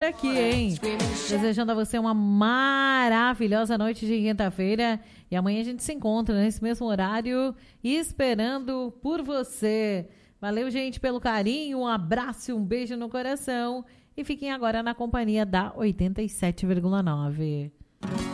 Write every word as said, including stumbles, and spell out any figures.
aqui, hein? Desejando a você uma maravilhosa noite de quinta-feira. E amanhã a gente se encontra nesse mesmo horário, esperando por você. Valeu, gente, pelo carinho. Um abraço e um beijo no coração. E fiquem agora na companhia da oitenta e sete vírgula nove.